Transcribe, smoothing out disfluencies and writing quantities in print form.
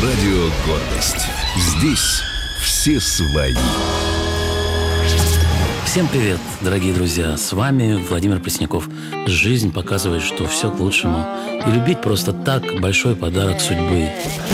Радио «Гордость». Здесь все свои. Всем привет, дорогие друзья! С вами Владимир Пресняков. Жизнь показывает, что все к лучшему. И любить просто так – большой подарок судьбы.